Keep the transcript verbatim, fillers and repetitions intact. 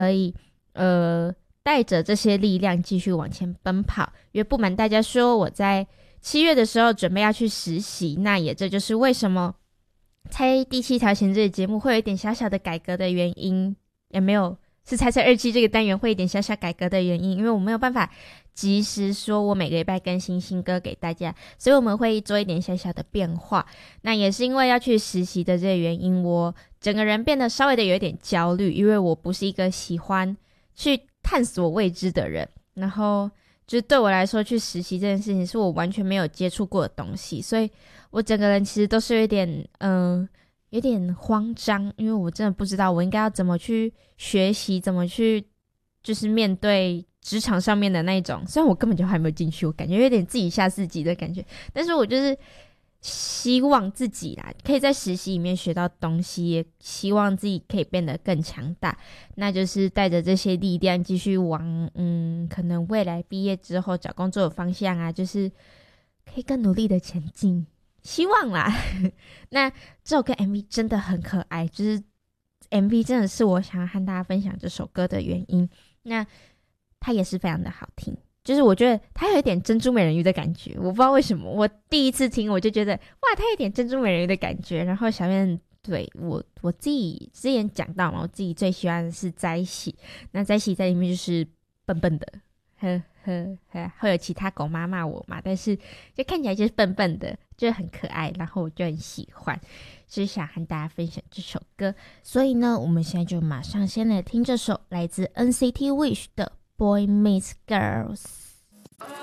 可以呃带着这些力量继续往前奔跑。因为不瞒大家说，我在七月的时候准备要去实习，那也这就是为什么猜第七条弦这个节目会有一点小小的改革的原因，也没有是猜猜日记这个单元会有一点小小改革的原因，因为我没有办法及时说我每个礼拜更新新歌给大家，所以我们会做一点小小的变化。那也是因为要去实习的这个原因，我整个人变得稍微的有一点焦虑，因为我不是一个喜欢去探索未知的人，然后就是对我来说去实习这件事情是我完全没有接触过的东西，所以我整个人其实都是有点嗯、呃有点慌张，因为我真的不知道我应该要怎么去学习，怎么去就是面对职场上面的那种，虽然我根本就还没有进去，我感觉有点自己吓自己的感觉，但是我就是希望自己啦可以在实习里面学到东西，也希望自己可以变得更强大，那就是带着这些力量继续往嗯，可能未来毕业之后找工作的方向啊，就是可以更努力的前进，希望啦那这首歌 M V 真的很可爱，就是 M V 真的是我想要和大家分享这首歌的原因，那它也是非常的好听，就是我觉得它有一点珍珠美人鱼的感觉，我不知道为什么我第一次听我就觉得哇它有点珍珠美人鱼的感觉，然后小燕对我我自己之前讲到嘛，我自己最喜欢的是在喜，那在喜在里面就是笨笨的呵呵呵，会有其他狗妈骂我嘛，但是就看起来就是笨笨的，就很可爱，然后我就很喜欢，所以想和大家分享这首歌。所以呢，我们现在就马上先来听这首来自 N C T Wish 的 Boy Meets Girls。